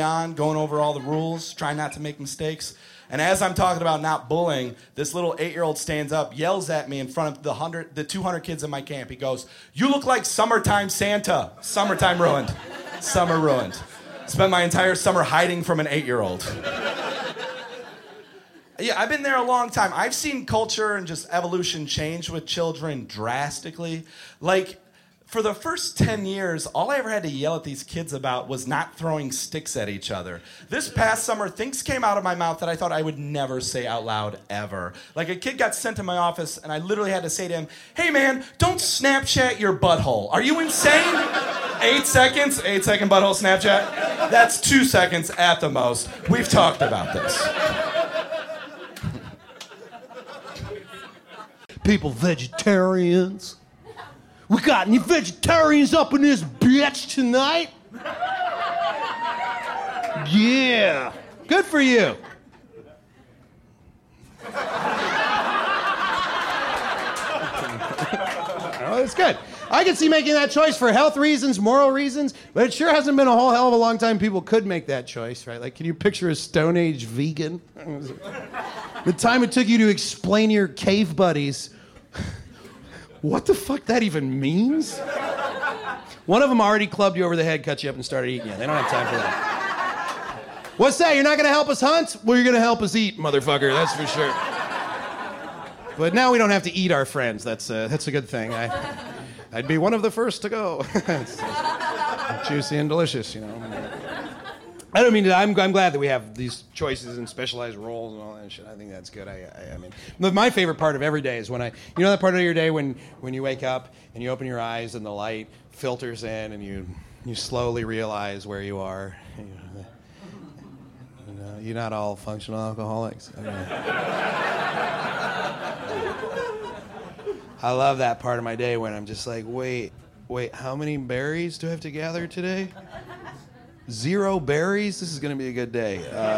on, going over all the rules, trying not to make mistakes. And as I'm talking about not bullying, this little 8-year-old stands up, yells at me in front of the 200 kids in my camp. He goes, "You look like summertime Santa." Summertime ruined. Summer ruined. Spent my entire summer hiding from an 8-year-old. Yeah, I've been there a long time. I've seen culture and just evolution change with children drastically. Like, for the first 10 years, all I ever had to yell at these kids about was not throwing sticks at each other. This past summer, things came out of my mouth that I thought I would never say out loud, ever. Like, a kid got sent to my office, and I literally had to say to him, "Hey, man, don't Snapchat your butthole. Are you insane?" 8 seconds, 8-second butthole Snapchat. That's 2 seconds at the most. We've talked about this. People, vegetarians. We got any vegetarians up in this bitch tonight? Yeah. Good for you. Oh, it's good. I can see making that choice for health reasons, moral reasons, but it sure hasn't been a whole hell of a long time people could make that choice, right? Like, can you picture a Stone Age vegan? The time it took you to explain to your cave buddies what the fuck that even means? One of them already clubbed you over the head, cut you up, and started eating you. They don't have time for that. What's that? You're not going to help us hunt? Well, you're going to help us eat, motherfucker. That's for sure. But now we don't have to eat our friends. That's a good thing. I'd be one of the first to go. It's juicy and delicious, you know. I don't mean to, I'm glad that we have these choices and specialized roles and all that shit. I think that's good. I mean, my favorite part of every day is when you know that part of your day when you wake up and you open your eyes and the light filters in and you slowly realize where you are. You're not all functional alcoholics. I love that part of my day when I'm just like, wait, how many berries do I have to gather today? 0 berries? This is going to be a good day.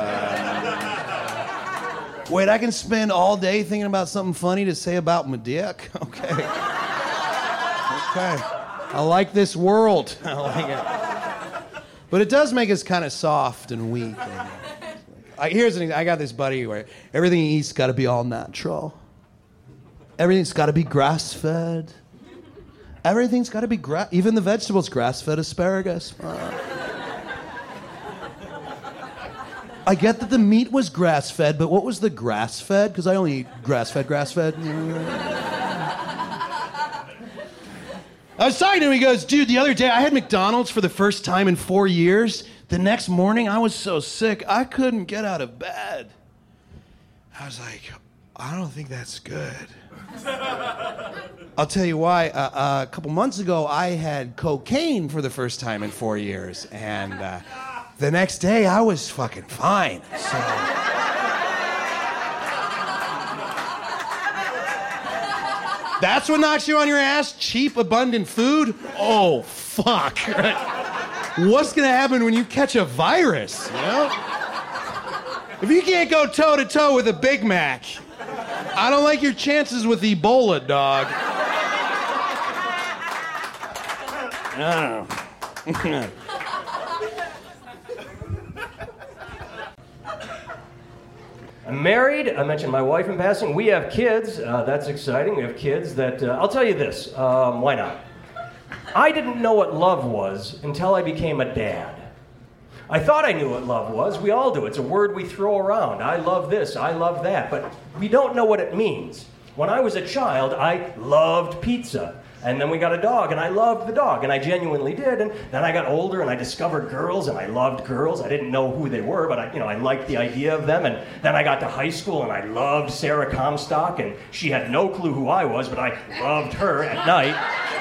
Wait, I can spend all day thinking about something funny to say about my dick? Okay. Okay. I like this world. I like it. But it does make us kind of soft and weak. Here's an example. I got this buddy where everything he eats got to be all natural. Everything's got to be grass-fed. Everything's got to be even the vegetables, grass-fed asparagus. I get that the meat was grass-fed, but what was the grass-fed? Because I only eat grass-fed. I was talking to him, he goes, "Dude, the other day I had McDonald's for the first time in 4 years. The next morning I was so sick, I couldn't get out of bed." I was like, I don't think that's good. I'll tell you why. A couple months ago, I had cocaine for the first time in 4 years, and the next day, I was fucking fine. So that's what knocks you on your ass? Cheap, abundant food? Oh, fuck. What's gonna happen when you catch a virus, you know? If you can't go toe-to-toe with a Big Mac, I don't like your chances with Ebola, dog. I don't know. I'm married. I mentioned my wife in passing. We have kids. That's exciting. We have kids that... I'll tell you this. Why not? I didn't know what love was until I became a dad. I thought I knew what love was. We all do. It's a word we throw around. I love this. I love that. But we don't know what it means. When I was a child, I loved pizza. And then we got a dog, and I loved the dog, and I genuinely did. And then I got older, and I discovered girls, and I loved girls. I didn't know who they were, but I liked the idea of them. And then I got to high school, and I loved Sarah Comstock, and she had no clue who I was, but I loved her at night.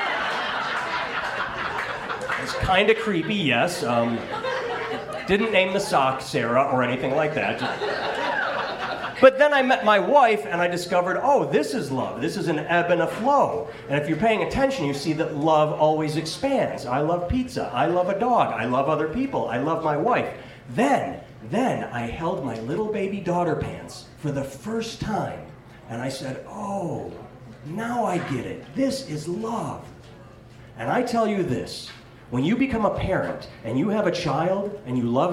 It's kind of creepy, yes. Didn't name the sock Sarah or anything like that. But then I met my wife, and I discovered, oh, this is love. This is an ebb and a flow. And if you're paying attention, you see that love always expands. I love pizza. I love a dog. I love other people. I love my wife. Then I held my little baby daughter pants for the first time, and I said, oh, now I get it. This is love. And I tell you this, when you become a parent, and you have a child, and you love